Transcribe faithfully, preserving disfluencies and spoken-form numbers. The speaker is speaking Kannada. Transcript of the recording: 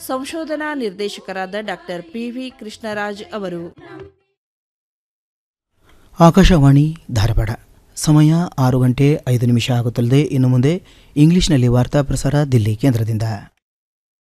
ಸಂಶೋಧನಾ ನಿರ್ದೇಶಕರಾದ ಡಾಕ್ಟರ್ ಪಿವಿ ಕೃಷ್ಣರಾಜ್ ಅವರು. ಆಕಾಶವಾಣಿ ಧಾರವಾಡ. ಸಮಯ ಆರು ಗಂಟೆ ಐದು ನಿಮಿಷ ಆಗುತ್ತಲಿದೆ. ಇನ್ನು ಮುಂದೆ ಇಂಗ್ಲಿಷ್ನಲ್ಲಿ ವಾರ್ತಾ ಪ್ರಸಾರ ದಿಲ್ಲಿ ಕೇಂದ್ರದಿಂದ.